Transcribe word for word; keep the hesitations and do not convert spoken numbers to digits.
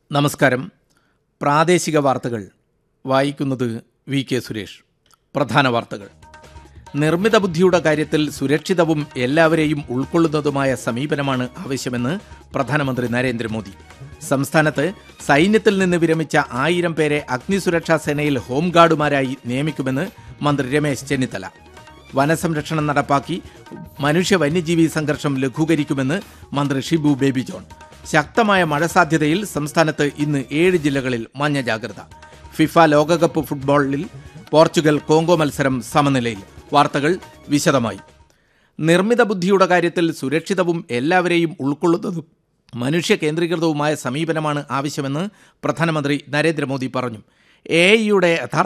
നമസ്കാരം. പ്രാദേശിക വാർത്തകൾ വായിക്കുന്നത് വി കെ സുരേഷ്. പ്രധാന വാർത്തകൾ. നിർമ്മിത ബുദ്ധിയുടെ കാര്യത്തിൽ സുരക്ഷിതവും എല്ലാവരെയും ഉൾക്കൊള്ളുന്നതുമായ സമീപനമാണ് ആവശ്യമെന്ന് പ്രധാനമന്ത്രി നരേന്ദ്രമോദി. സംസ്ഥാനത്ത് സൈന്യത്തിൽ നിന്ന് വിരമിച്ച ആയിരം പേരെ അഗ്നിസുരക്ഷാ സേനയിൽ ഹോംഗാർഡുമാരായി നിയമിക്കുമെന്ന് മന്ത്രി രമേശ് ചെന്നിത്തല. വനസംരക്ഷണം നടപ്പാക്കി മനുഷ്യ വന്യജീവി സംഘർഷം ലഘൂകരിക്കുമെന്ന് മന്ത്രി ഷിബു ബേബി ജോൺ. ശക്തമായ മഴ സാധ്യതയിൽ സംസ്ഥാനത്ത് ഇന്ന് ഏഴ് ജില്ലകളിൽ മഞ്ഞ ജാഗ്രത. ഫിഫ ലോകകപ്പ് ഫുട്ബോളിൽ പോർച്ചുഗൽ കോങ്കോ മത്സരം സമനിലയിൽ. വാർത്തകൾ വിശദമായി. നിർമ്മിത ബുദ്ധിയുടെ കാര്യത്തിൽ സുരക്ഷിതവും എല്ലാവരെയും ഉൾക്കൊള്ളുന്നതും മനുഷ്യ കേന്ദ്രീകൃതവുമായ സമീപനമാണ് ആവശ്യമെന്ന് പ്രധാനമന്ത്രി നരേന്ദ്രമോദി പറഞ്ഞു. എ ഐയുടെ യഥാർത്ഥ